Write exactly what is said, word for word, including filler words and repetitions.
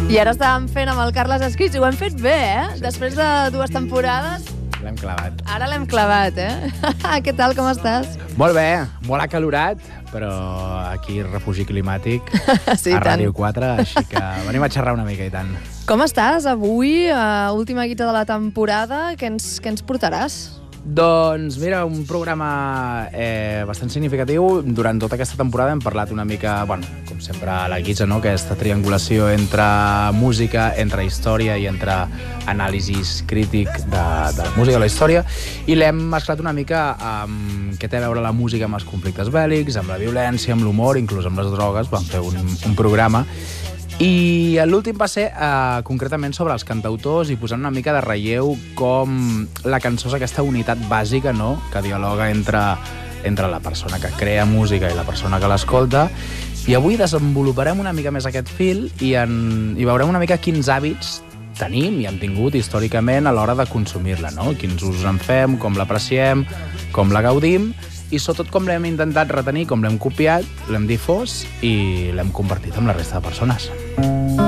I ara estàvem fent amb el Carles Escrits i ho hem fet bé, eh? Sí, Després sí. de dues temporades, L'hem clavat. ara l'hem clavat, eh? Què tal, com estàs? Molt bé, molt acalorat, però aquí refugi climàtic Sí, a tant. Ràdio quatre, així que venim a xerrar una mica i tant. Com estàs avui, a última guita de la temporada? Què ens, què ens portaràs? Doncs mira, un programa eh, bastant significatiu. Durant tota aquesta temporada hem parlat una mica, bueno, com sempre a la guitza, no? Aquesta triangulació entre música, entre història i entre anàlisis crític de, de la música i la història, i l'hem mesclat una mica amb què té a veure la música amb els conflictes bèl·lics, amb la violència, amb l'humor, inclús amb les drogues. Vam fer un, un programa. I l'últim va ser eh, concretament sobre els cantautors i posant una mica de relleu com la cançó és aquesta unitat bàsica, no?, que dialoga entre, entre la persona que crea música i la persona que l'escolta. I avui desenvoluparem una mica més aquest fil i, en, i veurem una mica quins hàbits tenim i hem tingut històricament a l'hora de consumir-la, no? Quins usos en fem, com l'apreciem, com la gaudim, i sobretot com l'hem intentat retenir, com l'hem copiat, l'hem difós i l'hem compartit amb la resta de persones.